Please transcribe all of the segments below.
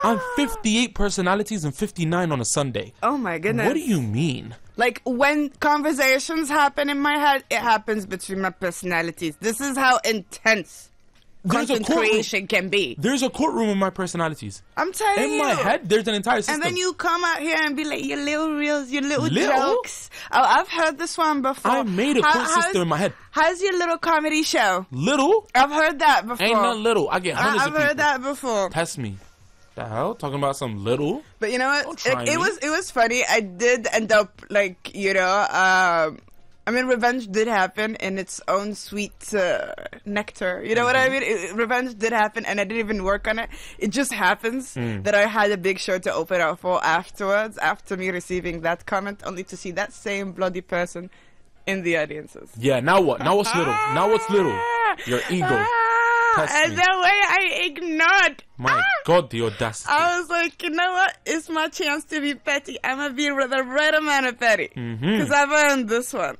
I'm 58 personalities and 59 on a Sunday. Oh my goodness. What do you mean? Like, when conversations happen in my head, it happens between my personalities. This is how intense content creation can be. There's a courtroom of my personalities. I'm telling you. In my head, there's an entire system. And then you come out here and be like, your little reels, your little jokes. Oh, I've heard this one before. I made a court system in my head. How's your little comedy show? Little? I've heard that before. Ain't no little. I get hundreds of people. I've heard that before. Test me. The hell? Talking about some little? But you know what? It was funny. I did end up, like, you know, I mean, revenge did happen in its own sweet nectar. You know what I mean? Revenge did happen, and I didn't even work on it. It just happens that I had a big show to open up for afterwards, after me receiving that comment, only to see that same bloody person in the audiences. Yeah, now what? Now what's little? Now what's little? Your ego. And that way I ignored. My God, the audacity. I was like, you know what? It's my chance to be petty. I'm going to be the right amount of petty. Because I've earned this one.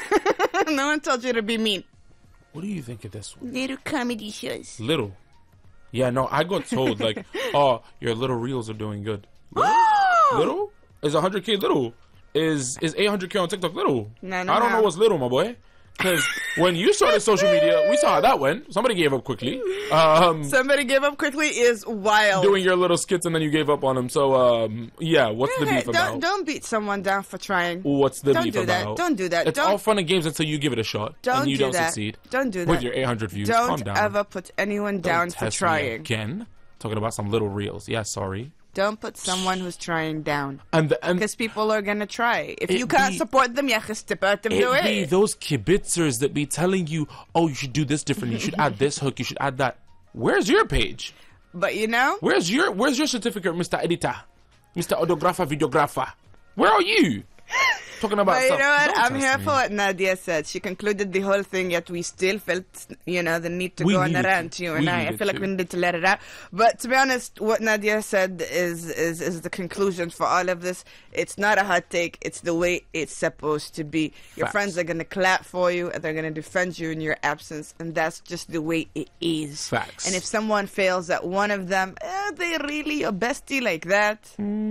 No one told you to be mean. What do you think of this one? Little comedy shows. Little. Yeah, no, I got told, like, oh, your little reels are doing good. Little? Little? Is 100K little? Is 800K on TikTok little? No, I don't know what's little, my boy. Because when you started social media, we saw how that went. Somebody gave up quickly. Somebody gave up quickly is wild. Doing your little skits and then you gave up on them. So, yeah, what's the beef about? Don't beat someone down for trying. What's the beef about? Don't do that. It's all fun and games until you give it a shot. And you don't succeed. Don't do that. With your 800 views. Calm down. Don't ever put anyone down for trying. Again? Talking about some little reels. Yeah, sorry. Don't put someone who's trying down. And because people are going to try. If you can't support them, you step out of the way. It be those kibitzers that be telling you, oh, you should do this differently. You should add this hook. You should add that. Where's your page? But you know? Where's your certificate, Mr. Editor? Mr. Autographer, Videographer? Where are you? Talking about but you stuff. know what? I'm here for what Nadia said. She concluded the whole thing, yet we still felt, you know, the need to go on a rant, you and I. I feel like we needed to let it out. But to be honest, what Nadia said is the conclusion for all of this. It's not a hot take. It's the way it's supposed to be. Your friends are going to clap for you, and they're going to defend you in your absence, and that's just the way it is. Facts. And if someone fails at one of them, are they really a bestie like that?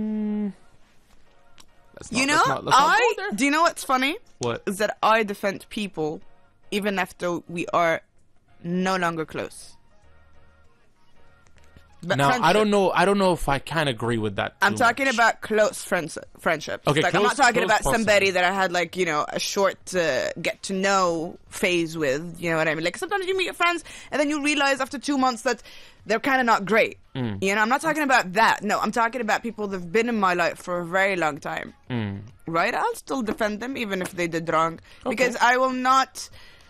Do you know what's funny? What? Is that I defend people even after we are no longer close. But now, I don't know if I can agree with that. I'm talking about close friendship. Okay, like, I'm not talking about somebody that I had, like, you know, a short get to know phase with. You know what I mean? Like, sometimes you meet your friends and then you realize after 2 months that they're kind of not great. You know, I'm not talking about that. No, I'm talking about people that've been in my life for a very long time. Right? I'll still defend them even if they did wrong. Because I will not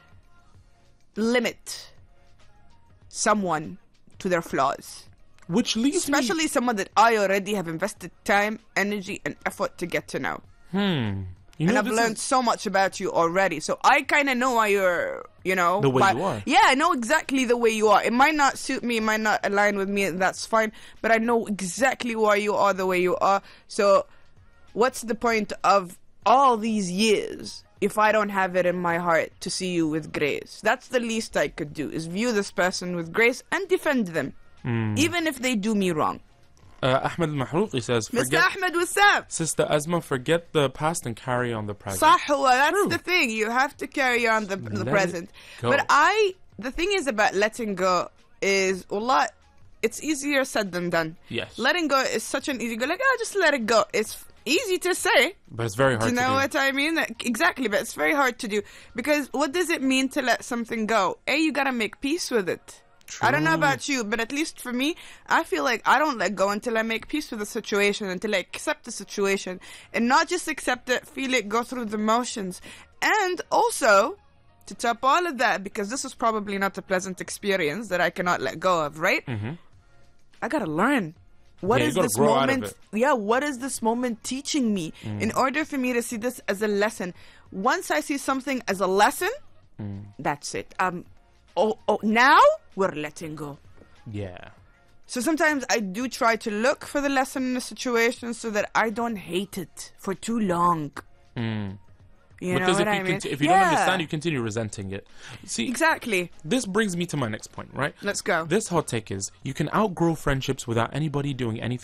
limit someone to their flaws. Which leads especially someone that I already have invested time, energy, and effort to get to know. You know, and I've learned so much about you already. So I kind of know why you're, you know. The way you are. Yeah, I know exactly the way you are. It might not suit me, it might not align with me, and that's fine. But I know exactly why you are the way you are. So what's the point of all these years if I don't have it in my heart to see you with grace? That's the least I could do, is view this person with grace and defend them. Even if they do me wrong. Ahmed Al-Mahrouqi says, Mr. Ahmed, what's up? Sister Asma, forget the past and carry on the present. That's the thing. You have to carry on the present. But the thing is about letting go is, wallah, it's easier said than done. Yes. Letting go is such an easy go. Like, just let it go. It's easy to say. But it's very hard to do. You know what I mean? Exactly, but it's very hard to do. Because what does it mean to let something go? You gotta make peace with it. True. I don't know about you, but at least for me, I feel like I don't let go until I make peace with the situation, until I accept the situation. And not just accept it, feel it, go through the motions. And also, to top all of that, because this is probably not a pleasant experience that I cannot let go of, right? I gotta learn. What is this moment? Yeah, what is this moment teaching me? In order for me to see this as a lesson. Once I see something as a lesson, that's it. Now we're letting go. Yeah. So sometimes I do try to look for the lesson in the situation so that I don't hate it for too long. You know what I mean? If you don't understand, you continue resenting it. See, exactly. This brings me to my next point, right? Let's go. This hot take is, you can outgrow friendships without anybody doing anything